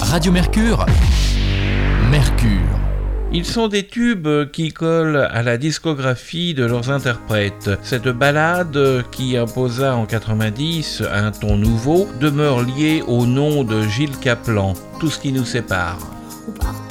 Radio Mercure. Mercure. Ils sont des tubes qui collent à la discographie de leurs interprètes. Cette ballade, qui imposa en 90 un ton nouveau, demeure liée au nom de Gilles Caplan. Tout ce qui nous sépare.